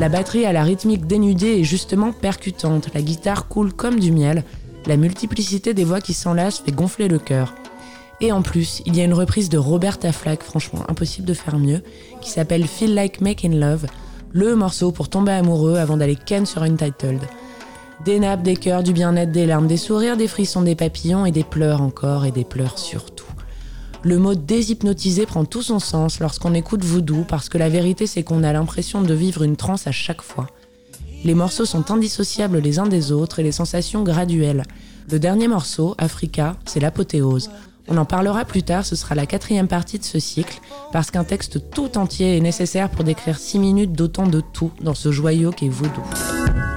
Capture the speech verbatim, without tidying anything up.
La batterie à la rythmique dénudée est justement percutante, la guitare coule comme du miel, la multiplicité des voix qui s'enlacent fait gonfler le cœur. Et en plus, il y a une reprise de Roberta Flack, franchement impossible de faire mieux, qui s'appelle Feel Like Making Love, le morceau pour tomber amoureux avant d'aller ken sur Untitled. Des nappes, des cœurs, du bien-être, des larmes, des sourires, des frissons, des papillons et des pleurs encore et des pleurs surtout. Le mot déshypnotisé prend tout son sens lorsqu'on écoute Voodoo parce que la vérité c'est qu'on a l'impression de vivre une transe à chaque fois. Les morceaux sont indissociables les uns des autres et les sensations graduelles. Le dernier morceau, Africa, c'est l'apothéose. On en parlera plus tard, ce sera la quatrième partie de ce cycle, parce qu'un texte tout entier est nécessaire pour décrire six minutes d'autant de tout dans ce joyau qu'est Voodoo.